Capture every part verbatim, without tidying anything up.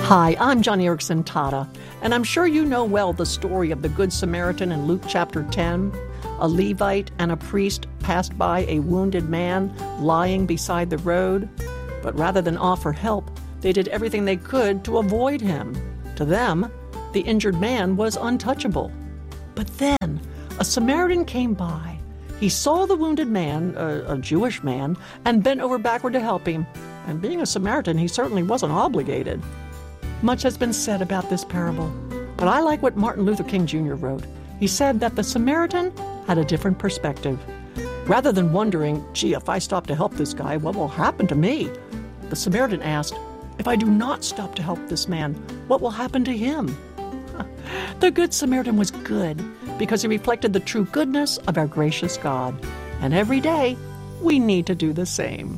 Hi, I'm John Erickson Tata, and I'm sure you know well the story of the Good Samaritan in Luke chapter ten. A Levite and a priest passed by a wounded man lying beside the road, but rather than offer help, they did everything they could to avoid him. To them, the injured man was untouchable. But then, a Samaritan came by. He saw the wounded man, a, a Jewish man, and bent over backward to help him. And being a Samaritan, he certainly wasn't obligated. Much has been said about this parable, but I like what Martin Luther King Junior wrote. He said that the Samaritan had a different perspective. Rather than wondering, gee, if I stop to help this guy, what will happen to me? The Samaritan asked, if I do not stop to help this man, what will happen to him? The Good Samaritan was good because he reflected the true goodness of our gracious God. And every day, we need to do the same.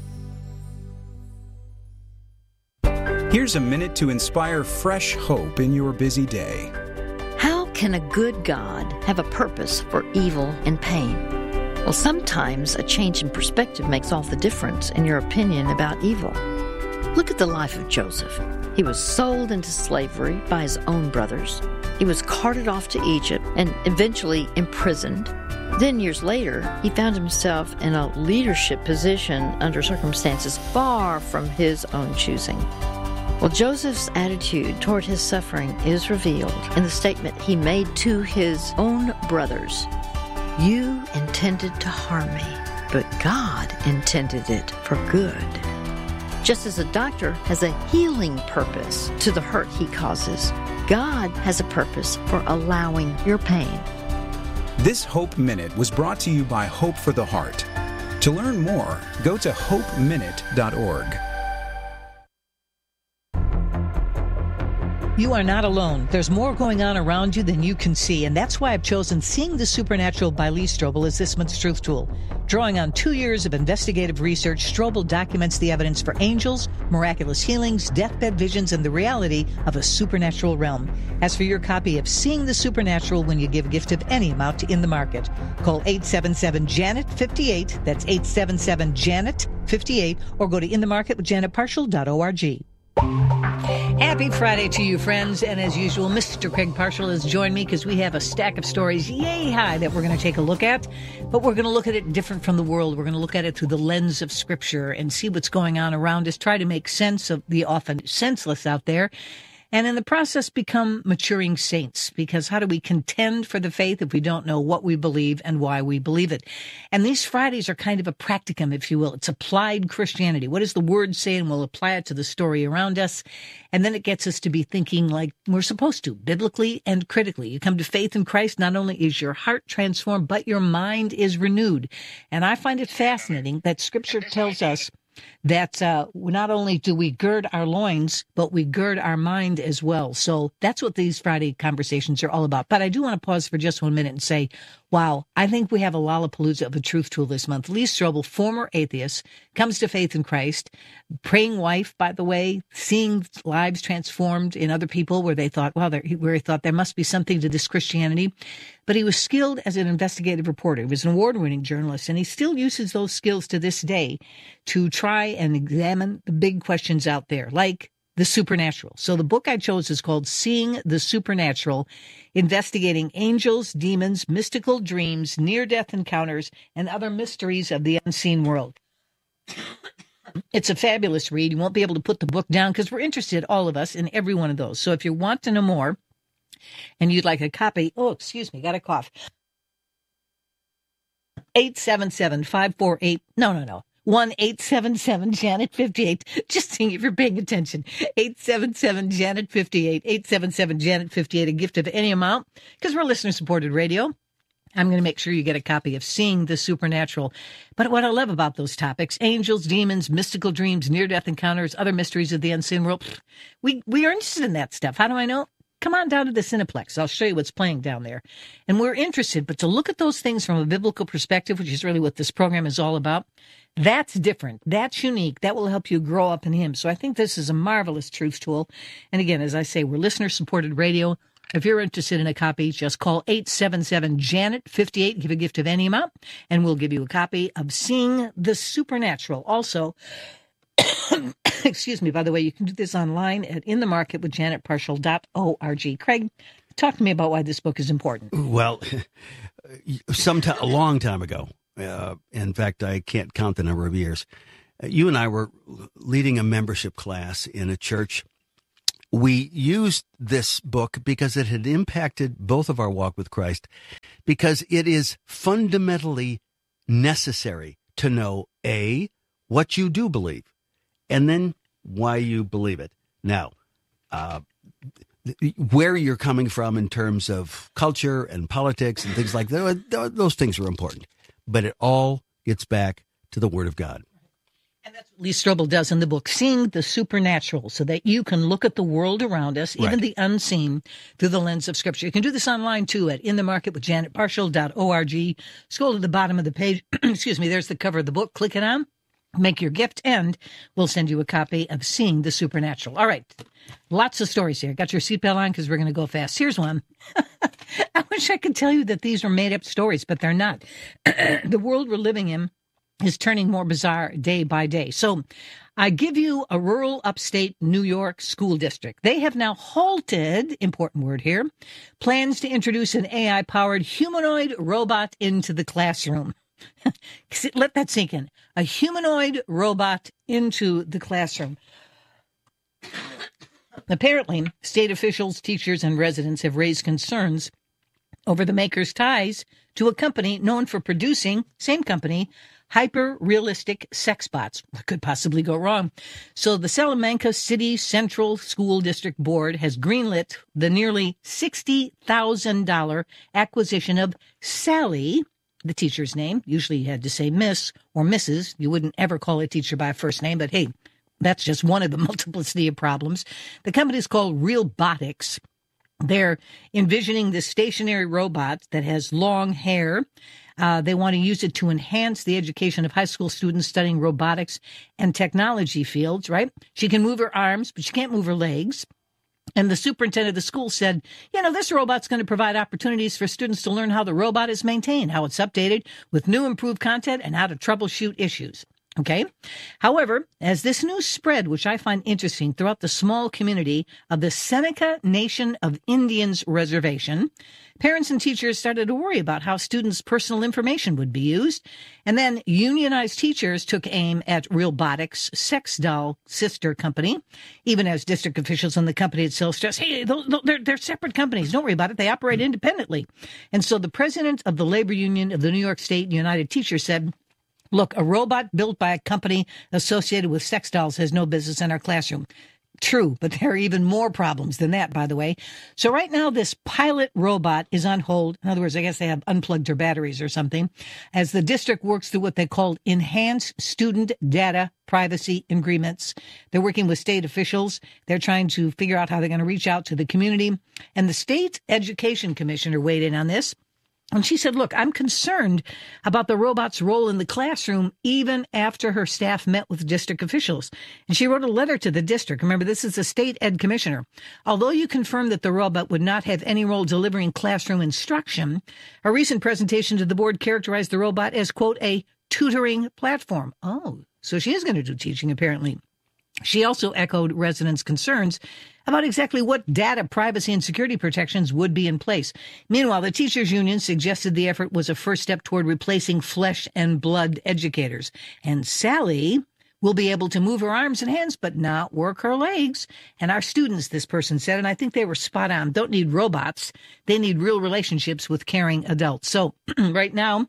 Here's a minute to inspire fresh hope in your busy day. How can a good God have a purpose for evil and pain? Well, sometimes a change in perspective makes all the difference in your opinion about evil. Look at the life of Joseph. He was sold into slavery by his own brothers. He was carted off to Egypt and eventually imprisoned. Then years later, he found himself in a leadership position under circumstances far from his own choosing. Well, Joseph's attitude toward his suffering is revealed in the statement he made to his own brothers. You intended to harm me, but God intended it for good. Just as a doctor has a healing purpose to the hurt he causes, God has a purpose for allowing your pain. This Hope Minute was brought to you by Hope for the Heart. To learn more, go to hope minute dot org. You are not alone. There's more going on around you than you can see, and that's why I've chosen Seeing the Supernatural by Lee Strobel as this month's Truth Tool. Drawing on two years of investigative research, Strobel documents the evidence for angels, miraculous healings, deathbed visions, and the reality of a supernatural realm. As for your copy of Seeing the Supernatural when you give a gift of any amount to In the Market, call eight seven seven, Janet fifty-eight, that's eight seven seven, Janet fifty-eight, or go to in the market with janet parshall dot org. Happy Friday to you, friends. And as usual, Mister Craig Parshall has joined me because we have a stack of stories, yay high, that we're going to take a look at. But we're going to look at it different from the world. We're going to look at it through the lens of Scripture and see what's going on around us, try to make sense of the often senseless out there, and in the process become maturing saints. Because how do we contend for the faith if we don't know what we believe and why we believe it? And these Fridays are kind of a practicum, if you will. It's applied Christianity. What does the Word say? And we'll apply it to the story around us. And then it gets us to be thinking like we're supposed to, biblically and critically. You come to faith in Christ, not only is your heart transformed, but your mind is renewed. And I find it fascinating that Scripture tells us that uh, not only do we gird our loins, but we gird our mind as well. So that's what these Friday conversations are all about. But I do want to pause for just one minute and say, wow, I think we have a Lollapalooza of a truth tool this month. Lee Strobel, former atheist, comes to faith in Christ, praying wife, by the way, seeing lives transformed in other people where they thought, wow, where he thought there must be something to this Christianity. But he was skilled as an investigative reporter. He was an award-winning journalist, and he still uses those skills to this day to try and examine the big questions out there, like the supernatural. So the book I chose is called Seeing the Supernatural, Investigating Angels, Demons, Mystical Dreams, Near-Death Encounters, and Other Mysteries of the Unseen World. It's a fabulous read. You won't be able to put the book down because we're interested, all of us, in every one of those. So if you want to know more and you'd like a copy, oh, excuse me, got a cough. eight seven seven, five four eight, no, no, no. one eight seven seven, Janet fifty-eight. Just seeing if you're paying attention. eight seven seven, Janet fifty-eight. eight seven seven, Janet fifty-eight. A gift of any amount. Because we're listener-supported radio. I'm going to make sure you get a copy of Seeing the Supernatural. But what I love about those topics, angels, demons, mystical dreams, near-death encounters, other mysteries of the unseen world, we, we are interested in that stuff. How do I know? Come on down to the Cineplex. I'll show you what's playing down there. And we're interested, but to look at those things from a biblical perspective, which is really what this program is all about, that's different. That's unique. That will help you grow up in Him. So I think this is a marvelous truth tool. And again, as I say, we're listener-supported radio. If you're interested in a copy, just call eight seven seven, Janet fifty-eight. Give a gift of any amount, and we'll give you a copy of Seeing the Supernatural. Also, Excuse me, by the way, you can do this online at in the market with janet parshall dot org. Craig, talk to me about why this book is important. Well, some t- a long time ago, uh, in fact, I can't count the number of years, uh, you and I were leading a membership class in a church. We used this book because it had impacted both of our walk with Christ, because it is fundamentally necessary to know, A, what you do believe, and then why you believe it. Now, uh, where you're coming from in terms of culture and politics and things like that, those things are important. But it all gets back to the Word of God. And that's what Lee Strobel does in the book, Seeing the Supernatural, so that you can look at the world around us, even Right. the unseen, through the lens of Scripture. You can do this online, too, at in the market with janet parshall dot org. Scroll to the bottom of the page. Excuse me, there's the cover of the book. Click it on. Make your gift, and we'll send you a copy of Seeing the Supernatural. All right. Lots of stories here. Got your seatbelt on because we're going to go fast. Here's one. I wish I could tell you that these are made-up stories, but they're not. The world we're living in is turning more bizarre day by day. So I give you a rural upstate New York school district. They have now halted, important word here, plans to introduce an A I-powered humanoid robot into the classroom. Let that sink in. A humanoid robot into the classroom. Apparently, state officials, teachers, and residents have raised concerns over the maker's ties to a company known for producing, same company, hyper-realistic sex bots. What could possibly go wrong? So the Salamanca City Central School District Board has greenlit the nearly sixty thousand dollars acquisition of Sally, the teacher's name. Usually you had to say Miss or Missus You wouldn't ever call a teacher by a first name, but hey, that's just one of the multiplicity of problems. The company is called Realbotics. They're envisioning this stationary robot that has long hair. Uh, they want to use it to enhance the education of high school students studying robotics and technology fields, right? She can move her arms, but she can't move her legs. And the superintendent of the school said, you know, this robot's going to provide opportunities for students to learn how the robot is maintained, how it's updated with new improved content, and how to troubleshoot issues. Okay. However, as this news spread, which I find interesting, throughout the small community of the Seneca Nation of Indians Reservation, parents and teachers started to worry about how students' personal information would be used. And then unionized teachers took aim at Realbotics' sex doll sister company, even as district officials in the company itself stressed, hey, they're, they're separate companies. Don't worry about it. They operate independently. And so the president of the labor union of the New York State United Teachers said, look, a robot built by a company associated with sex dolls has no business in our classroom. True, but there are even more problems than that, by the way. So right now, this pilot robot is on hold. In other words, I guess they have unplugged their batteries or something, as the district works through what they call enhanced student data privacy agreements. They're working with state officials. They're trying to figure out how they're going to reach out to the community. And the state education commissioner weighed in on this. And she said, look, I'm concerned about the robot's role in the classroom even after her staff met with district officials. And she wrote a letter to the district. Remember, this is a state ed commissioner. Although you confirmed that the robot would not have any role delivering classroom instruction, a recent presentation to the board characterized the robot as, quote, a tutoring platform. Oh, so she is going to do teaching, apparently. She also echoed residents' concerns about exactly what data privacy and security protections would be in place. Meanwhile, the teachers' union suggested the effort was a first step toward replacing flesh and blood educators. And Sally will be able to move her arms and hands, but not work her legs. And our students, this person said, and I think they were spot on, don't need robots. They need real relationships with caring adults. So right now,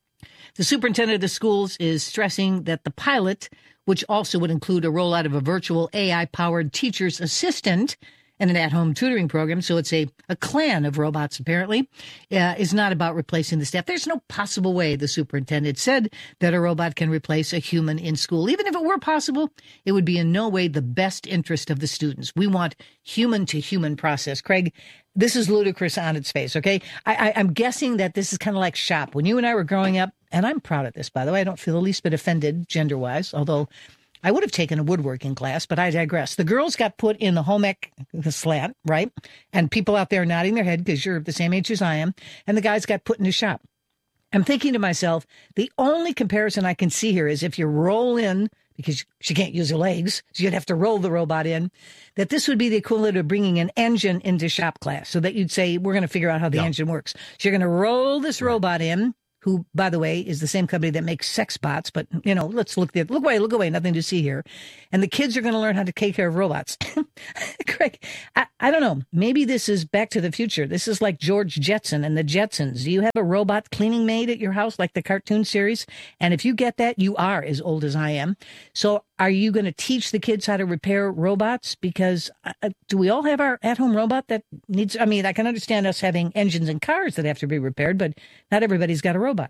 the superintendent of the schools is stressing that the pilot, which also would include a rollout of a virtual A I-powered teacher's assistant and an at-home tutoring program, so it's a, a clan of robots, apparently, uh, is not about replacing the staff. There's no possible way, the superintendent said, that a robot can replace a human in school. Even if it were possible, it would be in no way the best interest of the students. We want human-to-human process. Craig, this is ludicrous on its face, okay? I, I, I'm guessing that this is kind of like shop. When you and I were growing up, and I'm proud of this, by the way, I don't feel the least bit offended gender-wise, although I would have taken a woodworking class, but I digress. The girls got put in the home ec, the slant, right? And people out there nodding their head because you're the same age as I am. And the guys got put in the shop. I'm thinking to myself, the only comparison I can see here is if you roll in, because she can't use her legs. So you'd have to roll the robot in. That this would be the equivalent of bringing an engine into shop class, so that you'd say, we're going to figure out how the Yeah. engine works. So you're going to roll this robot in, who, by the way, is the same company that makes sex bots. But, you know, let's look at, look away, look away, nothing to see here. And the kids are going to learn how to take care of robots. Craig, I, I don't know. Maybe this is Back to the Future. This is like George Jetson and the Jetsons. Do you have a robot cleaning maid at your house, like the cartoon series? And if you get that, you are as old as I am. So are you going to teach the kids how to repair robots? Because uh, do we all have our at-home robot that needs, I mean, I can understand us having engines and cars that have to be repaired, but not everybody's got a robot.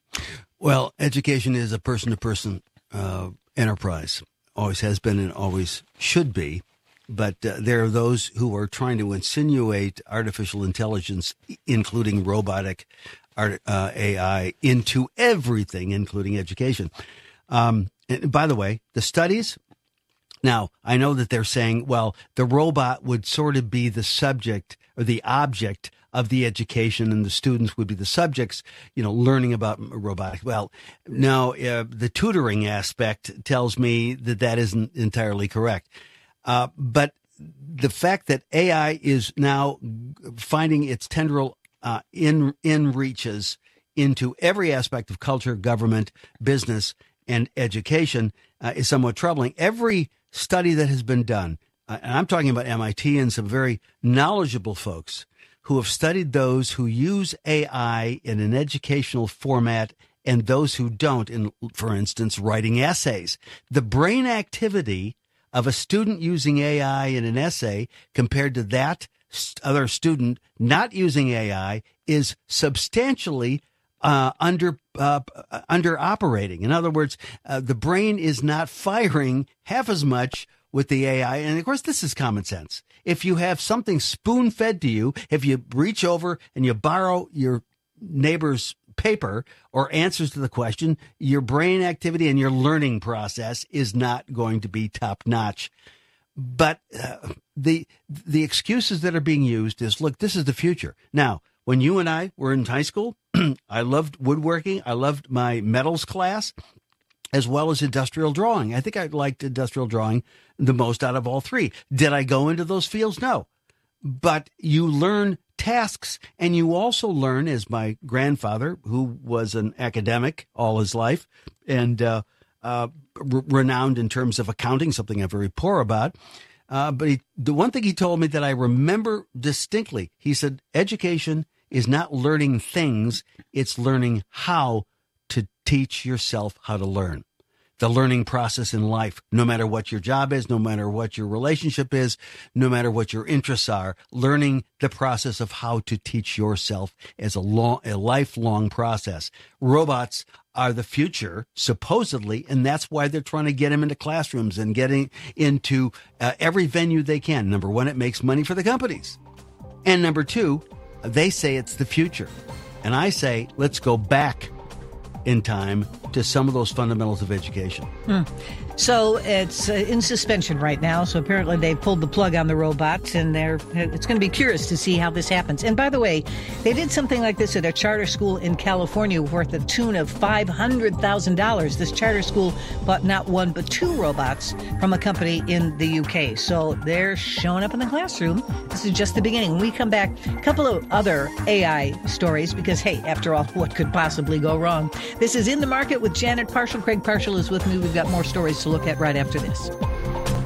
Well, education is a person-to-person uh, enterprise. Always has been and always should be. But uh, there are those who are trying to insinuate artificial intelligence, including robotic art, uh, A I, into everything, including education. Um, and by the way, the studies, now, I know that they're saying, well, the robot would sort of be the subject or the object of the education, and the students would be the subjects, you know, learning about robotics. Well, no, uh, the tutoring aspect tells me that that isn't entirely correct. Uh, but the fact that A I is now finding its tendril uh, in in reaches into every aspect of culture, government, business, and education uh, is somewhat troubling. Every study that has been done, uh, and I'm talking about M I T and some very knowledgeable folks who have studied those who use A I in an educational format and those who don't, in, for instance, writing essays. The brain activity of a student using A I in an essay compared to that other student not using A I is substantially uh, under uh, under operating. In other words, uh, the brain is not firing half as much with the A I. And of course, this is common sense. If you have something spoon-fed to you, if you reach over and you borrow your neighbor's paper or answers to the question, your brain activity and your learning process is not going to be top-notch. But uh, the the excuses that are being used is, look, this is the future. Now, when you and I were in high school, I loved woodworking. I loved my metals class, as well as industrial drawing. I think I liked industrial drawing the most out of all three. Did I go into those fields? No. But you learn tasks, and you also learn, as my grandfather, who was an academic all his life and uh, uh, r- renowned in terms of accounting, something I'm very poor about. Uh, but he, the one thing he told me that I remember distinctly, he said, education is not learning things, it's learning how to teach yourself how to learn. The learning process in life, no matter what your job is, no matter what your relationship is, no matter what your interests are, learning the process of how to teach yourself is a long, a lifelong process. Robots are the future, supposedly, and that's why they're trying to get them into classrooms and getting into uh, every venue they can. Number one, it makes money for the companies. And number two, they say it's the future. And I say, let's go back in time to some of those fundamentals of education. Hmm. So it's uh, in suspension right now. So apparently they pulled the plug on the robots, and they're it's going to be curious to see how this happens. And by the way, they did something like this at a charter school in California worth a tune of five hundred thousand dollars. This charter school bought not one but two robots from a company in the U K. So they're showing up in the classroom. This is just the beginning. When we come back, a couple of other A I stories, because, hey, after all, what could possibly go wrong? This is In the Market with Janet Parshall. Craig Parshall is with me. We've got more stories to look at right after this.